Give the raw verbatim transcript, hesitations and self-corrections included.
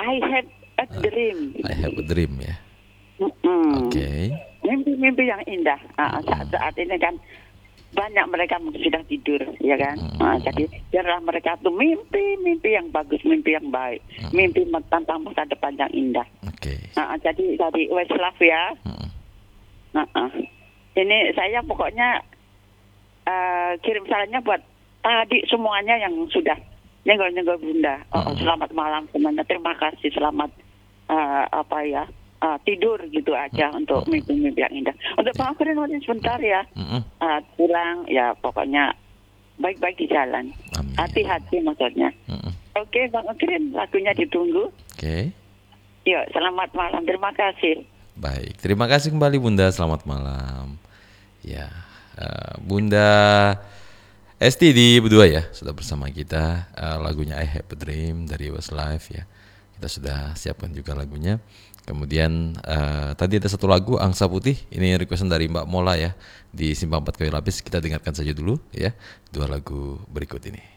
I have a dream. I have a dream ya. Mm-mm. Oke. Okay. Mimpi-mimpi yang indah. Uh, saat-saat ini kan banyak mereka sudah tidur, ya kan. Mm-hmm. Uh, jadi biarlah mereka tuh mimpi-mimpi yang bagus, mimpi yang baik, mm-hmm. mimpi tentang masa depan yang indah. Oke. Okay. Uh, jadi dari Westlav ya. Mm-hmm. Uh-uh. Ini saya pokoknya uh, kirim salamnya buat tadi semuanya yang sudah nyenggol-nyenggol Bunda. Oh, mm-hmm. Selamat malam semuanya. Terima kasih. Selamat uh, apa ya? Uh, tidur gitu aja mm-hmm. untuk mimpi-mimpi yang indah. Untuk Bang Akrin nanti sebentar ya. Mm-hmm. Uh, pulang ya pokoknya baik-baik di jalan. Amin. Hati-hati maksudnya. Mm-hmm. Oke, okay, Bang Akrin, lagunya ditunggu. Oke. Okay. Yuk, selamat malam. Terima kasih. Baik, terima kasih kembali Bunda. Selamat malam. Ya, uh, Bunda Esti di berdua ya sudah bersama kita. Uh, lagunya I Have a Dream dari Westlife ya. Kita sudah siapkan juga lagunya. Kemudian uh, tadi ada satu lagu Angsa Putih. Ini requestan dari Mbak Mola ya di Simpang empat Kayu Lapis. Kita dengarkan saja dulu ya dua lagu berikut ini.